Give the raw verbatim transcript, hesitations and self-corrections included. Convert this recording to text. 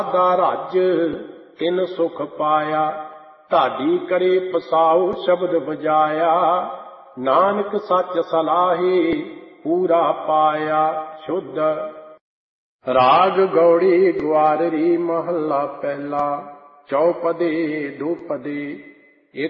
ਦਾ ਰੱਜ ਤਿਨ ਸੁਖ ਪਾਇਆ। ਢਾਡੀ ਕਰੇ ਪਸਾਉ ਸ਼ਬਦ ਵਜਾਇਆ। ਨਾਨਕ ਸੱਚ ਸਲਾਹੀ ਪੂਰਾ ਪਾਇਆ ਸ਼ੁੱਧ। ਰਾਗ ਗੌੜੀ ਗੁਆਰਰੀ ਮਹੱਲਾ ਪਹਿਲਾ। ਚੌਪਦੇ ਦੁਪਦੇ